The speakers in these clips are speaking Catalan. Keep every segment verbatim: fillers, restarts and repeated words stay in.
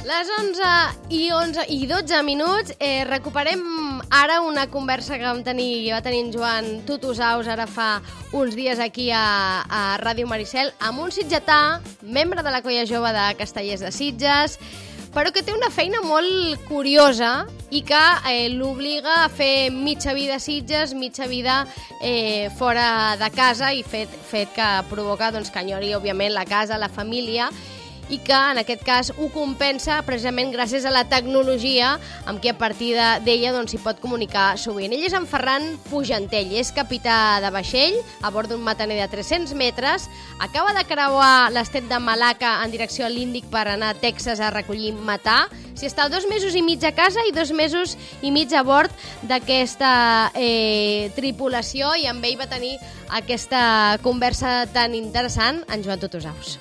Les onze i onze i dotze minuts, eh, recuperem ara una conversa que vam tenir, va tenir en Joan Tutusaus ara fa uns dies aquí a, a Ràdio Maricel amb un sitgetà, membre de la colla jove de Castellers de Sitges, però que té una feina molt curiosa i que eh, l'obliga a fer mitja vida a Sitges, mitja vida eh, fora de casa i fet, fet que provoca doncs, que enyori, òbviament, la casa, la família, i que en aquest cas ho compensa precisament gràcies a la tecnologia amb què a partir d'ella doncs, s'hi pot comunicar sovint. Ell és en Ferran Pujantell, és capità de vaixell a bord d'un mataner de tres-cents metres, acaba de creuar l'estret de Malacca en direcció a l'Índic per anar a Texas a recollir metà. S'hi està dos mesos i mig a casa i dos mesos i mig a bord d'aquesta eh, tripulació i amb ell va tenir aquesta conversa tan interessant en Joan Tutusaus.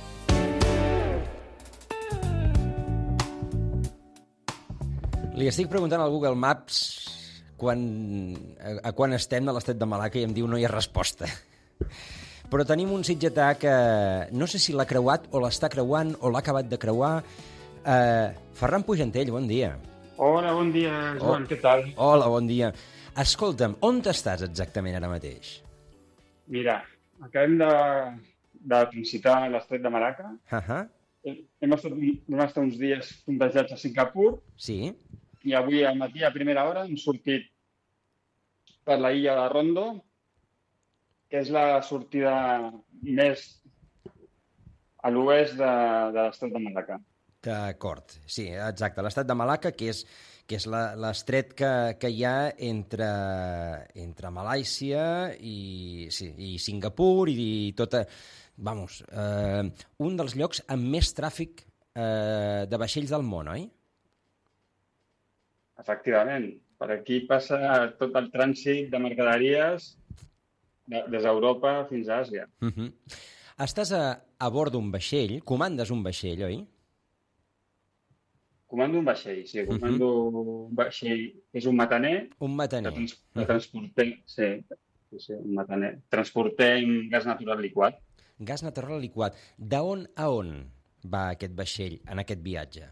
Li estic preguntant al Google Maps quan, a, a quan estem de l'estret de Malacca i em diu no hi ha resposta. Però tenim un sitgetà que no sé si l'ha creuat o l'està creuant o l'ha acabat de creuar. Uh, Ferran Pujantell, bon dia. Hola, bon dia, Joan, oh, què tal? Hola, bon dia. Escolta'm, on estàs exactament ara mateix? Mira, acabem de, de transitar l'estret de Malacca. Uh-huh. Hem estat, hem estat uns dies fondejats a Singapur. Sí. I avui al matí, a primera hora, hem sortit per la illa de Rondo, que és la sortida més a l'oest de, de l'estret de Malacca. D'acord, sí, exacte. L'estret de Malacca, que és, que és l'estret que, que hi ha entre, entre Malàisia i, sí, i Singapur i, i tota... Vamos, eh, un dels llocs amb més tràfic eh, de vaixells del món, oi? Efectivament. Per aquí passa tot el trànsit de mercaderies de, des d'Europa fins a Àsia. Uh-huh. Estàs a, a bord d'un vaixell, comandes un vaixell, oi? Comando un vaixell, sí, comando uh-huh. un vaixell, és un mataner. Un mataner. Que, trans, que transportem, sí, sí, sí, un mataner. Transportem gas natural liquat. Gas natural liquat. D'on a on va aquest vaixell en aquest viatge?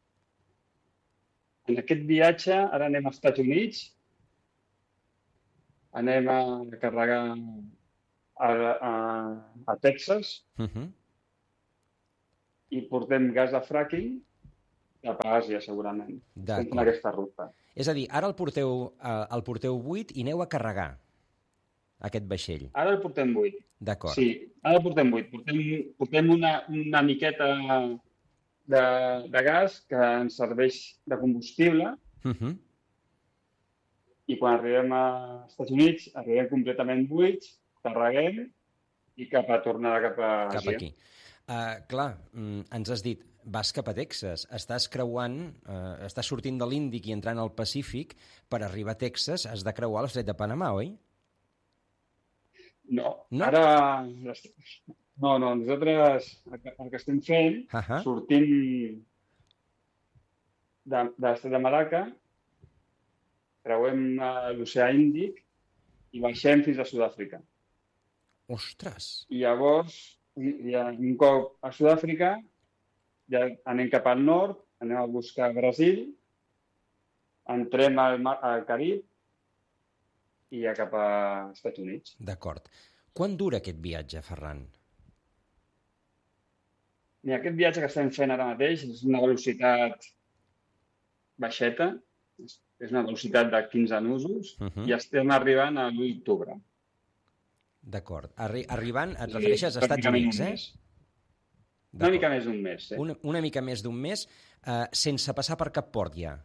En aquest viatge, ara anem als Estats Units, anem a carregar a, a, a Texas uh-huh. i portem gas de fracking cap a Àsia, segurament. Estem fent aquesta ruta. És a dir, ara el porteu, el porteu buit i aneu a carregar aquest vaixell. Ara el portem buit. D'acord. Sí, ara el portem buit. Portem, portem una, una miqueta de, de gas que ens serveix de combustible uh-huh. i quan arribem als Estats Units arribem completament buits, carreguem i cap a tornar cap a Àsia. Cap aquí. Uh, clar, mm, ens has dit, vas cap a Texas, estàs creuant, uh, estàs sortint de l'Índic i entrant al Pacífic, per arribar a Texas has de creuar l'estret de Panamà, oi? No, no? ara... No, no, nosaltres el que estem fent, uh-huh. sortint de, de l'estret de Malacca, creuem l'oceà Índic i baixem fins a Sud-àfrica. Ostres! I llavors, ja, un cop a Sud-àfrica, ja anem cap al nord, anem a buscar Brasil, entrem al, mar, al Carib i ja cap als Estats Units. D'acord. Quant dura aquest viatge, Ferran? Mira, aquest viatge que estem fent ara mateix és una velocitat baixeta, és una velocitat de quinze nusos uh-huh. i estem arribant a l'u d'octubre. D'acord. Arri arribant, et refereixes a Estats Units, eh? Una mica més d'un mes, sí. Una, una mica més d'un mes, eh, sense passar per cap port ja?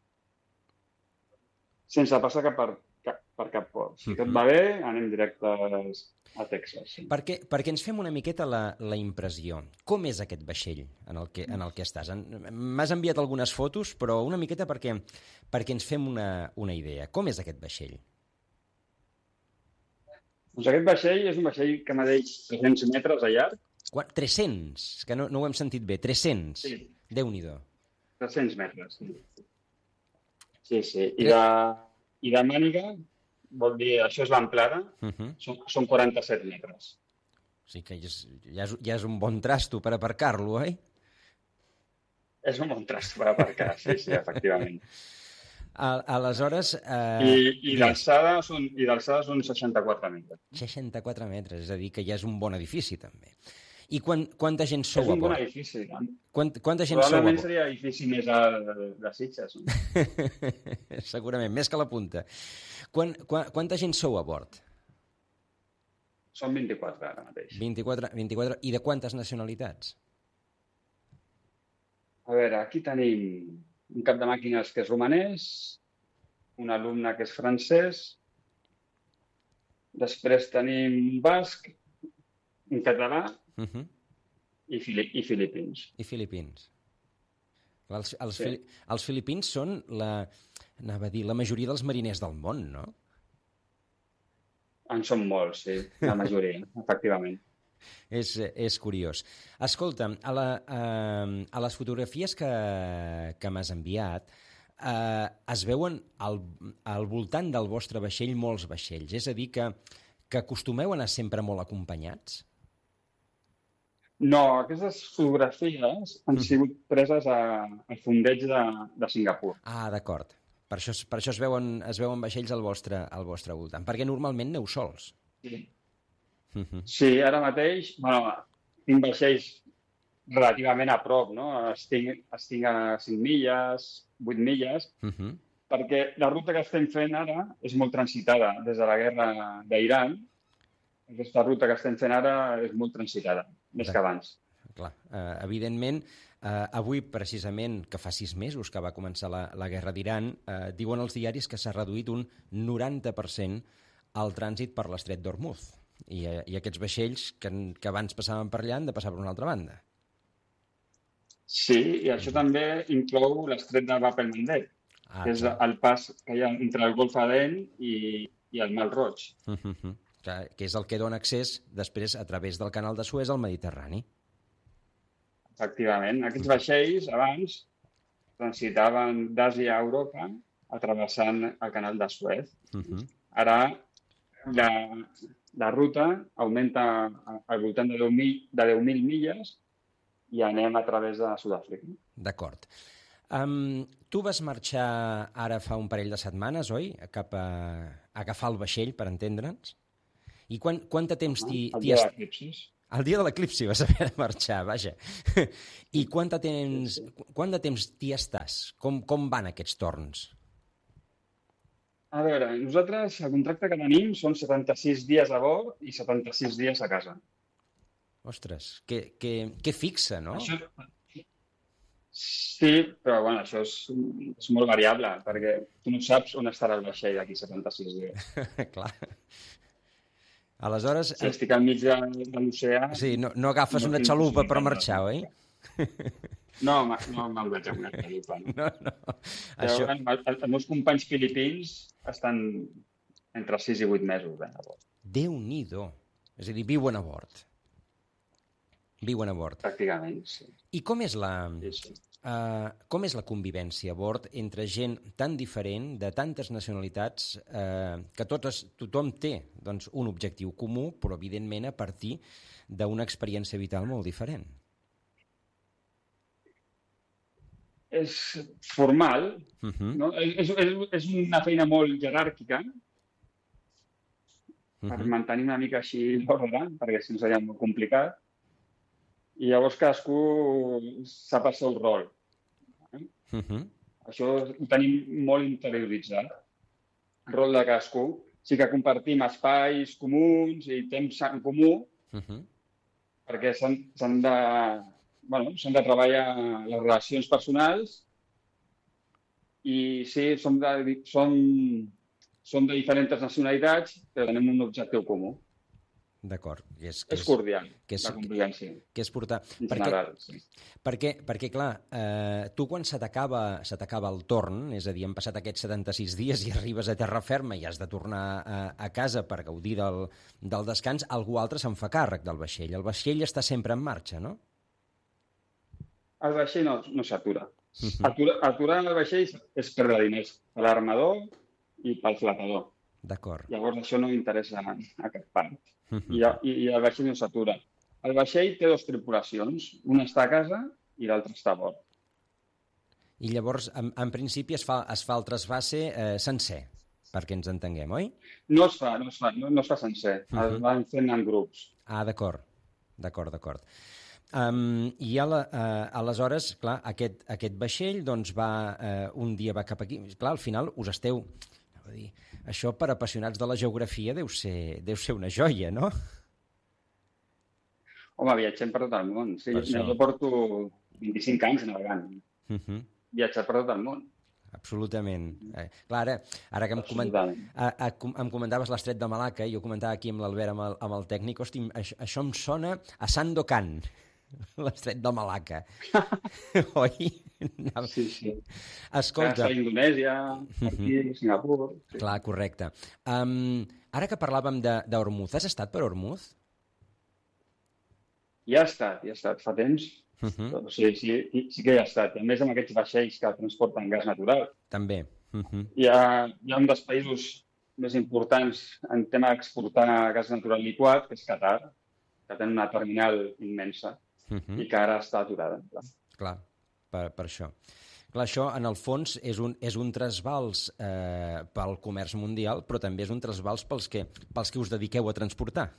Sense passar cap per, cap, per cap port. Si uh-huh. tot va bé, anem directes a Texas. Sí. Perquè, perquè ens fem una miqueta la, la impressió. Com és aquest vaixell en el que, en el que estàs? M'has enviat algunes fotos, però una miqueta perquè, perquè ens fem una, una idea. Com és aquest vaixell? Doncs aquest vaixell és un vaixell que medeix tres-cents metres de llarg. Quan? tres-cents? Que no, no ho hem sentit bé. tres-cents? Sí. Déu-n'hi-do. tres-cents metres, sí. Sí, sí. I de, i de màniga, vol dir, això és l'amplada, uh-huh. són, són quaranta-set metres. O sigui que ja és, ja, és, ja és un bon trasto per aparcar-lo, oi? És un bon tros per aparcar, sí, sí, efectivament. Aleshores... Eh, I i d'alçada són, i d'alçada són seixanta-quatre metres. seixanta-quatre metres, és a dir, que ja és un bon edifici, també. I quan, quanta gent sou És a un bon bord? edifici. No? Quant, quanta gent sou a Probablement bord? seria edifici més alt de, de Sitges. No? Segurament, més que la punta. Quan, quan, quanta gent sou a bord? Són vint-i-quatre ara mateix. vint-i-quatre, vint-i-quatre. I de quantes nacionalitats? A veure, aquí tenim un cap de màquines que és romanès, un alumne que és francès, després tenim basc, un català Uh -huh. i, fili i filipins. I filipins. Els, els, Sí. fili els filipins són la, anava a dir, la majoria dels mariners del món, no? En són molts, sí, la majoria, efectivament. És, és curiós. Escolta, a, la, a, a les fotografies que, que m'has enviat eh, es veuen al, al voltant del vostre vaixell molts vaixells. És a dir, que, que acostumeu a anar sempre molt acompanyats? No, aquestes fotografies han sigut preses a, al fondeig de, de Singapur. Ah, d'acord. Per això, per això es, veuen, es veuen vaixells al vostre, al vostre voltant, perquè normalment aneu sols. Sí. Uh -huh. Sí, ara mateix, bueno, tinc vaixells relativament a prop, no? Estic, estic a cinc milles, vuit milles, Uh -huh. perquè la ruta que estem fent ara és molt transitada des de la guerra d'Iran. Aquesta ruta que estem fent ara és molt transitada, més que abans. Clar, eh, evidentment, eh, avui, precisament, que fa sis mesos que va començar la, la guerra d'Iran, eh, diuen els diaris que s'ha reduït un noranta per cent el trànsit per l'estret d'Hormuz. I, eh, I aquests vaixells que, que abans passaven per allà han de passar per una altra banda. Sí, i això també inclou l'estret de Bab el-Mandeb, Ah, que és clar. el pas que hi ha entre el Golf Aden i, i el Mar Roig. Uh -huh. que, que és el que dona accés després a través del canal de Suez al Mediterrani. Efectivament. Aquests vaixells abans transitaven d'Àsia a Europa atrevessant el canal de Suez. Uh -huh. Ara la, la ruta augmenta al voltant de deu mil milles i anem a través de Sud-àfrica. D'acord. Um, tu vas marxar ara fa un parell de setmanes, oi? Cap a, a agafar el vaixell, per entendre'ns. I quan, quant de temps t'hi... El t'hi dia est- de l'eclipsis. El dia de l'eclipsi vas haver de marxar, vaja. I quant de temps, quant de temps t'hi estàs? Com, com van aquests torns? A veure, nosaltres el contracte que tenim són setanta-sis dies a bord i setanta-sis dies a casa. Ostres, que, que, que fixa, no? Això... Sí, però bueno, això és, és molt variable, perquè tu no saps on estarà el vaixell d'aquí setanta-sis dies. Clar. Aleshores... Si estic al mig de, de l'oceà... Sí, no, no agafes no una tinc xalupa per possibilitat marxar, de- oi? No, ma- no me'l veig amb una xalupa. No. No, no. Això... Això... Els, els meus companys filipins estan entre sis i vuit mesos. Eh, a bord, Déu-n'hi-do. És a dir, viuen a bord. Viuen a bord. pràcticament, sí. I com és la... sí, sí. Uh, com és la convivència a bord entre gent tan diferent, de tantes nacionalitats, uh, que totes, tothom té doncs, un objectiu comú, però evidentment a partir d'una experiència vital molt diferent? És formal, Uh -huh. no? És, és, és una feina molt jeràrquica, Uh per -huh. mantenir una mica així l'ordre, perquè si no seria molt complicat. I llavors cadascú sap el seu rol. Uh -huh. Això ho tenim molt interioritzat, el rol de cadascú. Sí que compartim espais comuns i temps en comú, Uh -huh. perquè s'han s'han de, bueno, s'han de treballar les relacions personals i sí, som de, som, som de diferents nacionalitats, però tenim un objectiu comú. D'acord. És, que És cordial, que és- la convivència, que és portar... en Perquè, general. Sí. perquè, perquè clar, eh, tu quan se t'acaba se t'acaba el torn, és a dir, han passat aquests setanta-sis dies i arribes a terra ferma i has de tornar a, a casa per gaudir del, del descans, algú altre se'n fa càrrec del vaixell. El vaixell està sempre en marxa, no? El vaixell no, no s'atura. Mhm. Atura, aturar el vaixell és perdre diners per l'armador i pel flotador. D'acord. Llavors això no interessa a, a cap part. Mhm. I, i, i el vaixell no s'atura. El vaixell té dues tripulacions. Una està a casa i l'altra està a bord. I llavors, en, en principi, es fa, es fa el trasbasse eh, sencer, perquè ens entenguem, oi? No es fa, no es fa, no, no es fa sencer. Uh -huh. Es van fent en grups. Ah, d'acord, d'acord, d'acord. Um, I a la, uh, aleshores, clar, aquest, aquest vaixell doncs va, uh, un dia va cap aquí. Clar, al final us esteu... A dir, això per apassionats de la geografia deu ser, deu ser una joia, no? Home, viatgem per tot el món. Sí, jo, jo porto vint-i-cinc anys navegant. Uh -huh. Viatjar per tot el món. Absolutament. Eh, clar, ara, ara que em, coment, a, a, em comentaves l'estret de Malacca, i jo comentava aquí amb l'Albert, amb, el, amb el tècnic, hosti, això, això em sona a Sandokan, l'estret de Malacca. Oi? Sí, sí. Escolta... A Indonèsia, aquí, Singapur... Sí. Clar, correcte. Um, ara que parlàvem d'Ormuz, has estat per Ormuz? Ja ha estat, ja ha estat. Fa temps... Uh -huh. O sigui, sí, sí que hi ha estat. A més, amb aquests vaixells que transporten gas natural. També. Uh -huh. hi, ha, hi ha un dels països més importants en tema d'exportar gas natural liquat, que és Qatar, que té una terminal immensa uh -huh. i que ara està aturada. Clar, clar per, per això. Clar, això, en el fons, és un, és un trasbals eh, pel comerç mundial, però també és un trasbals pels que, pels que us dediqueu a transportar.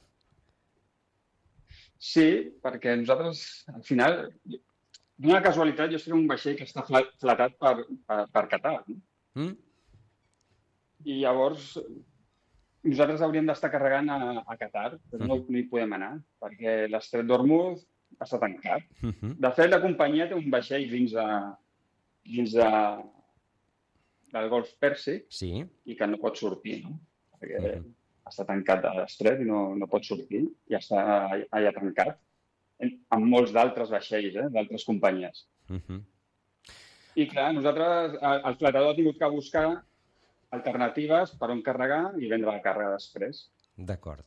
Sí, perquè nosaltres, al final, d'una casualitat, jo estic en un vaixell que està flatat per, per, per Qatar. No? Mm? I llavors, nosaltres hauríem d'estar carregant a, a Qatar, però no, no hi podem anar, perquè l'estret d'Ormuz està tancat. Uh -huh. De fet, la companyia té un vaixell dins, de, dins de, del Golf Pèrsic sí. i que no pot sortir, no? Perquè... Uh -huh. està tancat a l'estret i no, no pot sortir, i està allà tancat, amb molts d'altres vaixells, eh, d'altres companyies. Uh -huh. I clar, nosaltres, el flatador ha tingut que buscar alternatives per on carregar i vendre la càrrega després. D'acord.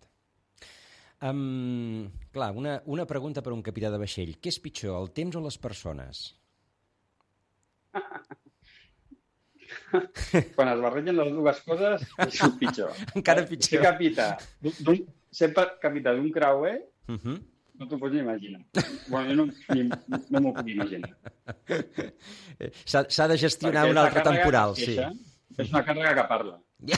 Um, clar, una, una pregunta per un capità de vaixell. Què és pitjor, el temps o les persones? Quan es barregen les dues coses, és pitjor. Encara pitjor. Ser capità, ser capità d'un creuer, uh -huh. no t'ho pots ni imaginar. Bueno, jo no, ni, no m'ho puc imaginar. S'ha de gestionar un altre temporal, sí. És una càrrega que parla.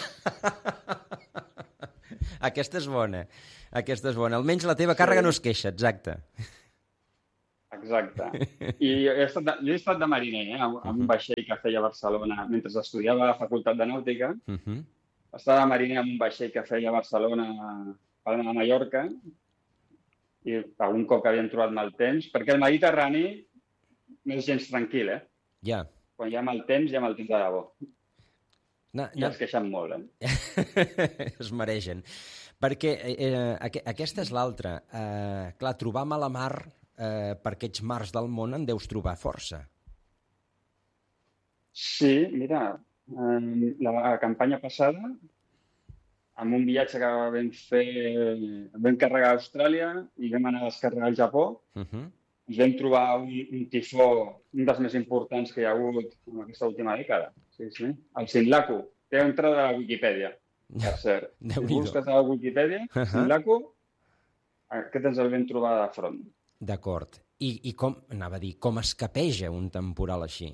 Aquesta és bona. Aquesta és bona. Almenys la teva càrrega sí. no es queixa, exacte. Exacte. I he estat de, jo he estat de mariner, eh, amb, amb un vaixell que feia a Barcelona mentre estudiava a la Facultat de Nàutica. Uh -huh. Estava de mariner amb un vaixell que feia a Barcelona per anar a Mallorca i algun cop que havien trobat mal temps, perquè el Mediterrani no és gens tranquil, eh? Ja. Yeah. Quan hi ha mal temps, hi ha mal temps de debò. No, I no. es queixen molt, eh? Es mereixen. Perquè eh, aqu aquesta és l'altra. Eh, clar, trobar mala mar eh, per aquests mars del món en deus trobar força. Sí, mira, eh, la campanya passada, amb un viatge que vam fer, vam carregar a Austràlia i vam anar a descarregar al Japó, uh -huh. ens vam trobar un, un tifó, un dels més importants que hi ha hagut en aquesta última dècada. Sí, sí. El Sinlaku. Té entrada a la Wikipedia, per cert. Si busques a la Wikipedia, uh -huh. Sinlaku, aquest ens el vam trobar de front. D'acord. I, I com, anava a dir, com es capeja un temporal així?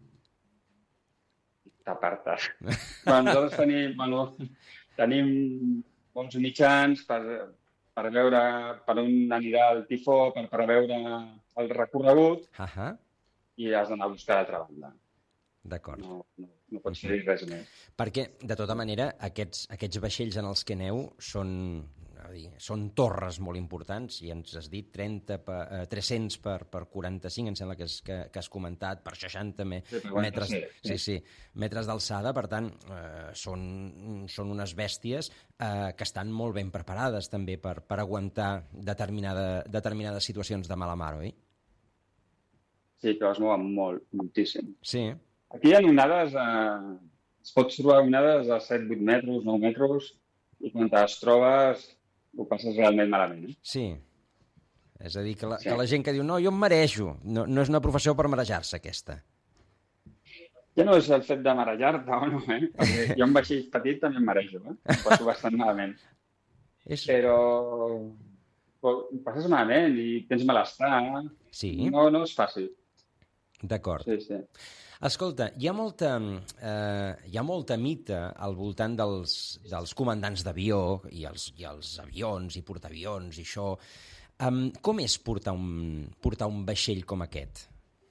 T'apartes. Bueno, nosaltres tenim, bueno, tenim bons mitjans per, per veure per on anirà el tifó, per preveure el recorregut, uh -huh. i has d'anar a buscar l'altra banda. D'acord. No, no, no pots fer res més. Perquè, de tota manera, aquests, aquests vaixells en els que aneu són, a dir, són torres molt importants, i ens has dit trenta per, eh, tres-cents per, per quaranta-cinc, em sembla que, és, que, que has comentat, per seixanta me, sí, per metres, sí, sí. Sí, sí, metres d'alçada. Per tant, eh, són, són unes bèsties eh, que estan molt ben preparades també per, per aguantar determinada, determinades situacions de mala mar, oi? Sí, que es mouen molt, moltíssim. Sí. Aquí hi ha onades, eh, es pot trobar onades a set vuit metres, nou metres, i quan te les trobes ho passes realment malament. Eh? Sí. És a dir, que la, sí. que la gent que diu no, jo em marejo, no, no és una professió per marejar-se, aquesta. Ja no és el fet de marejar-te o no, eh? Perquè jo en vaixell petit també em marejo, eh? Em passo bastant malament. És... Però ho passes malament i tens malestar. Sí. No, no és fàcil. D'acord. Sí, sí. Escolta, hi ha molta, eh, hi ha molta mita al voltant dels, dels comandants d'avió i els, i els avions i portaavions i això. Um, com és portar un, portar un vaixell com aquest?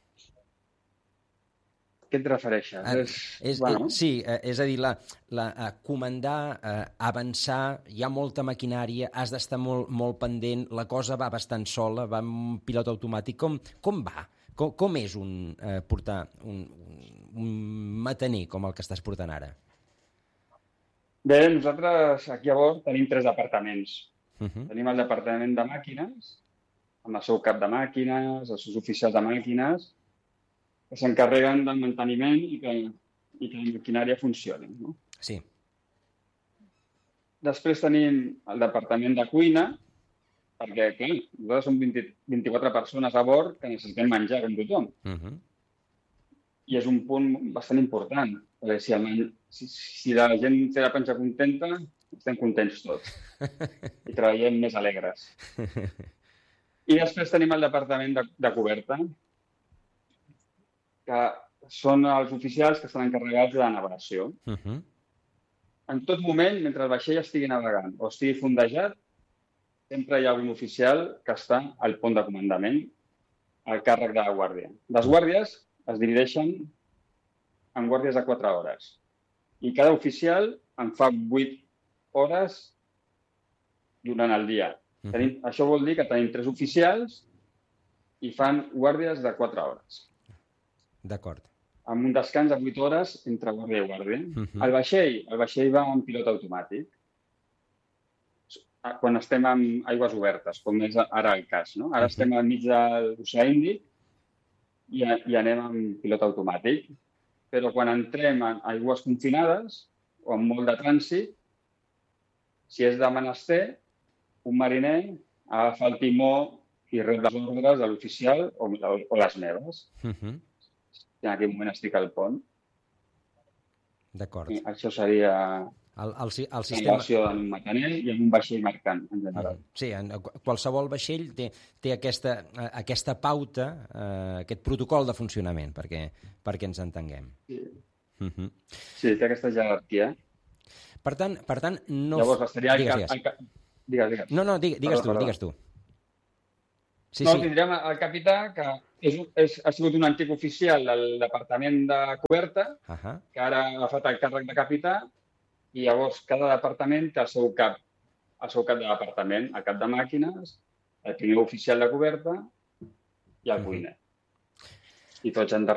Què et refereixes? Eh, és, és, bueno, eh, sí, eh, és a dir, la, la, eh, comandar, eh, avançar, hi ha molta maquinària, has d'estar molt, molt pendent, la cosa va bastant sola, va amb un pilot automàtic. Com, com va? Com, com és un, eh, portar un, un mataner com el que estàs portant ara? Bé, nosaltres aquí a bord tenim tres departaments. Uh -huh. Tenim el departament de màquines, amb el seu cap de màquines, els seus oficials de màquines, que s'encarreguen del manteniment i que, i que la maquinària funcioni. No? Sí. Després tenim el departament de cuina, perquè, clar, nosaltres som vint, vint-i-quatre persones a bord que necessitem menjar com tothom. Uh -huh. I és un punt bastant important, perquè si, el, si, si la gent té la panxa contenta, estem contents tots. I treballem més alegres. I després tenim el departament de, de coberta, que són els oficials que estan encarregats de la navegació. Uh -huh. En tot moment, mentre el vaixell estigui navegant o estigui fondejat, sempre hi ha un oficial que està al pont de comandament, al càrrec de la guàrdia. Les guàrdies es divideixen en guàrdies de quatre hores. I cada oficial en fa vuit hores durant el dia. Uh -huh. Tenim, això vol dir que tenim tres oficials i fan guàrdies de quatre hores. D'acord. Amb un descans de vuit hores entre guàrdia i guàrdia. Uh -huh. El vaixell, el vaixell va amb pilot automàtic. Quan estem en aigües obertes, com és ara el cas, no? Ara uh -huh. estem al mig de l'oceà Índic i, i anem amb pilot automàtic. Però quan entrem en aigües confinades o amb molt de trànsit, si és de menester, un mariner agafa el timó i rep les ordres de l'oficial o, o les meves. Uh -huh. En aquell moment estic al pont. D'acord. Això seria el, el, el la sistema... relació amb un mataner i amb un vaixell mercant, en general. Sí, en qualsevol vaixell té, té aquesta, aquesta pauta, eh, aquest protocol de funcionament, perquè, perquè ens entenguem. Sí. Uh -huh. Sí, té aquesta jerarquia. Per tant, per tant no... Llavors, estaria... El digues, cap, digues. el cap... digues, digues. No, no, digues, digues perdó, tu, perdó. digues tu. Sí, no, sí. tindrem el capità, que és, és, ha sigut un antic oficial del departament de coberta, Uh -huh. que ara ha agafat el càrrec de capità, i llavors cada departament té el seu cap, el seu cap de departament, el cap de màquines, el primer oficial de coberta i el cuiner. I tots han de